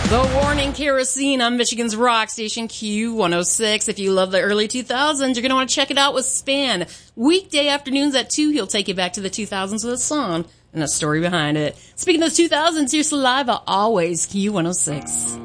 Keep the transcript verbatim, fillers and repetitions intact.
The Warning Kerosene on Michigan's rock station Q one oh six. If you love the early two thousands, you're going to want to check it out with Span. Weekday afternoons at two, he'll take you back to the two thousands with a song and a story behind it. Speaking of those two thousands, here's Saliva, always Q one oh six.